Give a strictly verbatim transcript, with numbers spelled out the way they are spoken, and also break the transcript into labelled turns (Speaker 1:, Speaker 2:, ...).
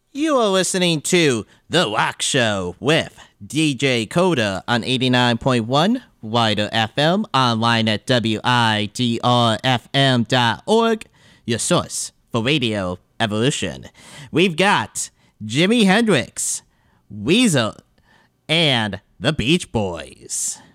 Speaker 1: You are listening to The Rock Show with D J Coda on eighty-nine point one Wider F M, online at W I D R F M dot org, your source for radio evolution. We've got Jimi Hendrix, Weezer, and the Beach Boys.